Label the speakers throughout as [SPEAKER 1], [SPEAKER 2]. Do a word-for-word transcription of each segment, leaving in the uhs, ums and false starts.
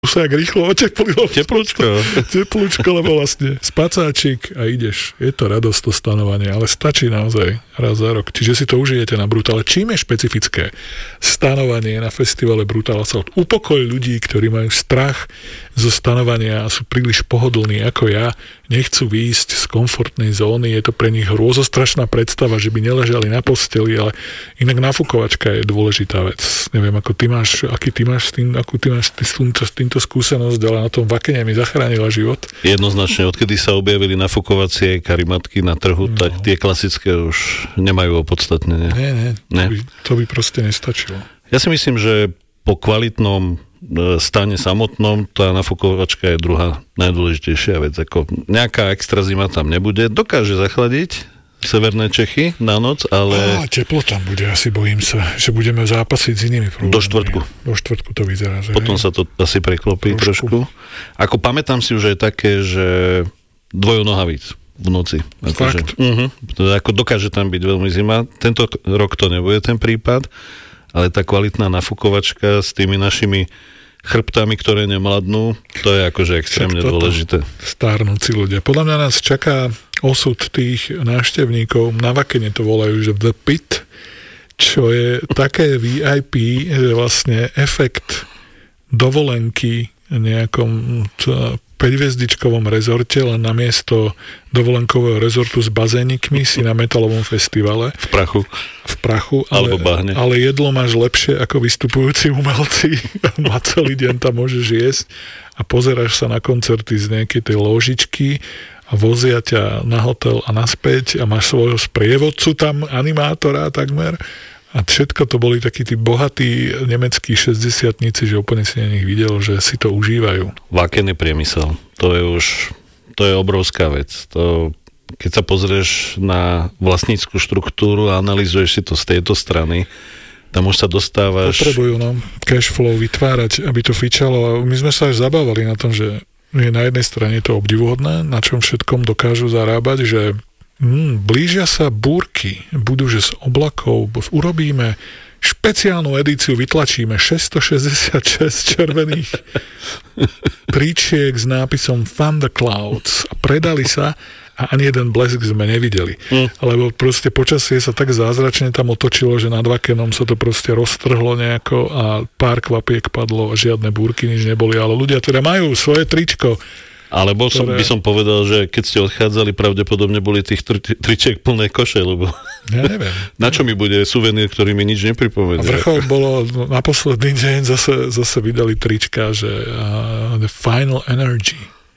[SPEAKER 1] sa jak rýchlo oteplilo.
[SPEAKER 2] Teplúčko.
[SPEAKER 1] Teplúčko, lebo vlastne spacáčik a ideš. Je to radosť to stanovanie, ale stačí naozaj raz za rok. Čiže si to užijete na Brutal. Čím je špecifické stanovanie na festivale Brutal Assault? Upokoj ľudí, ktorí majú strach zo stanovania a sú príliš pohodlní ako ja, nechcú výjsť z komfortnej zóny, je to pre nich hrôzostrašná predstava, že by neležali na posteli, ale inak nafukovačka je dôležitá vec. Neviem, ako ty máš, aký ty máš s tým, akú ty máš s týmto, s týmto skúsenosť, ale na tom Vakene mi zachránila život.
[SPEAKER 2] Jednoznačne, odkedy sa objavili nafukovacie karimatky na trhu, no. tak tie klasické už nemajú opodstatnenie.
[SPEAKER 1] Nie, nie, to, nie. By, to by proste nestačilo.
[SPEAKER 2] Ja si myslím, že po kvalitnom stane samotnom, tá nafukovačka je druhá najdôležitejšia vec. Ako nejaká extra zima tam nebude. Dokáže zachladiť severné Čechy na noc, ale...
[SPEAKER 1] Á, teplo tam bude, asi bojím sa, že budeme zápasiť s inými problémami.
[SPEAKER 2] Do štvrtku.
[SPEAKER 1] Do štvrtku to vyzerá. Že
[SPEAKER 2] Potom
[SPEAKER 1] hej?
[SPEAKER 2] sa to asi preklopí trošku. trošku. Ako pamätám si už aj také, že dvojonohavíc v noci.
[SPEAKER 1] Fakt?
[SPEAKER 2] Uh-huh. Ako dokáže tam byť veľmi zima. Tento rok to nebude ten prípad, ale tá kvalitná nafukovačka s tými našimi chrbtami, ktoré nemladnú, to je akože extrémne dôležité.
[SPEAKER 1] Stárnúci ľudia. Podľa mňa nás čaká osud tých návštevníkov, na Vakene to volajú, že The Pit, čo je také vé í pé, že vlastne efekt dovolenky nejakom päťhviezdičkovom rezorte, len namiesto dovolenkového rezortu s bazénikmi si na metalovom festivale.
[SPEAKER 2] V prachu.
[SPEAKER 1] V prachu, ale,
[SPEAKER 2] alebo bahne.
[SPEAKER 1] Ale jedlo máš lepšie ako vystupujúci umelci. A celý deň tam môžeš jesť a pozeráš sa na koncerty z nejakej tej ložičky a vozia ťa na hotel a naspäť a máš svojho sprievodcu tam, animátora takmer. A všetko to boli takí tí bohatí nemeckí šesťdesiatnici, že úplne si na nich videl, že si to užívajú.
[SPEAKER 2] Váken je priemysel. To je už, to je obrovská vec. To, keď sa pozrieš na vlastnícku štruktúru a analyzuješ si to z tejto strany, tam už sa dostávaš...
[SPEAKER 1] Potrebujú nám cash flow vytvárať, aby to fičalo. A my sme sa až zabávali na tom, že je na jednej strane to obdivuhodné, na čom všetkom dokážu zarábať, že Hmm, blížia sa búrky, budú, že z oblakov urobíme špeciálnu edíciu, vytlačíme šesťstošesťdesiatšesť červených príčiek s nápisom Thunderclouds a predali sa a ani jeden blesk sme nevideli. Mm. Lebo proste počasie sa tak zázračne tam otočilo, že nad Vakenom sa to proste roztrhlo nejako a pár kvapiek padlo a žiadne búrky nič neboli, ale ľudia teda majú svoje tričko.
[SPEAKER 2] Alebo som,
[SPEAKER 1] ktoré...
[SPEAKER 2] by som povedal, že keď ste odchádzali, pravdepodobne boli tých tri, tričiek plné koše, lebo
[SPEAKER 1] ja neviem.
[SPEAKER 2] Na čo mi bude suvenír, ktorý mi nič nepripomenie?
[SPEAKER 1] A vrchol bolo, na posledný deň zase, zase vydali trička, že uh, The Final Energy.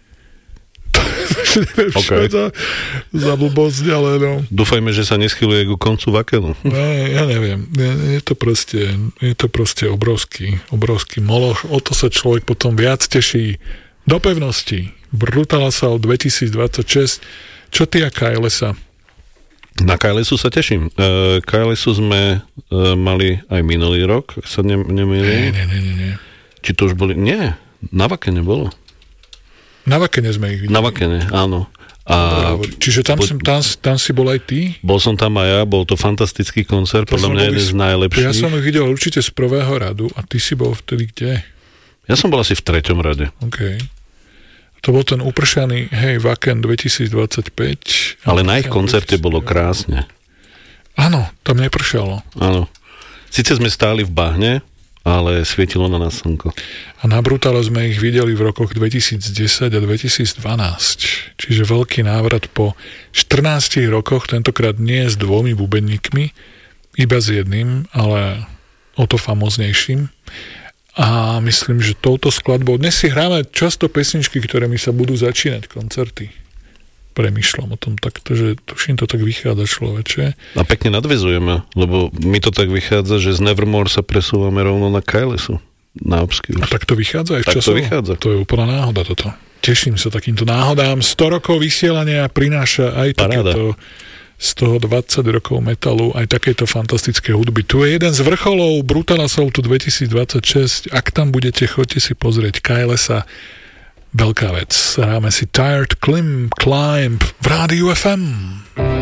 [SPEAKER 1] Neviem, okay. Čo je to za blbosť, ale no.
[SPEAKER 2] Dúfajme, že sa neschyluje ku koncu Vakenu.
[SPEAKER 1] No, ja neviem. Je, je to proste, je to proste obrovský, obrovský moloch. O to sa človek potom viac teší. Do pevnosti. Brutal Assault dvetisícdvadsaťšesť. Čo ty a ká el es a?
[SPEAKER 2] Na ká el es u sa teším. E, ká el es u sme e, mali aj minulý rok, ak sa ne, nemýlim.
[SPEAKER 1] Nie, nie, nie, nie.
[SPEAKER 2] Či to už boli? Nie, na Vakene bolo.
[SPEAKER 1] Na Vakene sme ich videli.
[SPEAKER 2] Na Vakene, áno. A
[SPEAKER 1] čiže tam, som, tam, tam si bol aj ty?
[SPEAKER 2] Bol som tam aj ja, bol to fantastický koncert, podľa mňa jeden z najlepších.
[SPEAKER 1] Ja som ich videl určite z prvého radu a ty si bol vtedy kde?
[SPEAKER 2] Ja som bol asi v treťom rade.
[SPEAKER 1] OK. To bol ten upršaný, hej, Vaken dvetisícdvadsaťpäť.
[SPEAKER 2] Ale na ich koncerte bolo krásne.
[SPEAKER 1] Áno, tam nepršalo.
[SPEAKER 2] Áno. Sice sme stáli v bahne, ale svietilo na nás slnko.
[SPEAKER 1] A na Brutale sme ich videli v rokoch dvetisícdesať a dvetisícdvanásť. Čiže veľký návrat po štrnástich rokoch, tentokrát nie s dvomi bubeníkmi, iba s jedným, ale o to famoznejším. A myslím, že touto skladbou dnes si hráme často pesničky, ktoré mi sa budú začínať koncerty. Premýšľam o tom takto, že tuším to tak vychádza, človeče.
[SPEAKER 2] A pekne nadväzujeme, lebo mi to tak vychádza, že z Nevermore sa presúvame rovno na ká el es u, na Obscure.
[SPEAKER 1] A tak to vychádza aj v časovo?
[SPEAKER 2] Tak to vychádza.
[SPEAKER 1] To je úplná náhoda toto. Teším sa takýmto náhodám. sto rokov vysielania prináša aj
[SPEAKER 2] Paráda.
[SPEAKER 1] takéto z toho dvadsať rokov metalu, aj takéto fantastické hudby. Tu je jeden z vrcholov Brutal Assaultu dvetisícdvadsaťšesť. Ak tam budete, choďte si pozrieť ká el es a. Veľká vec. Hráme si Tired Climb, Climb v Rádiu ef em.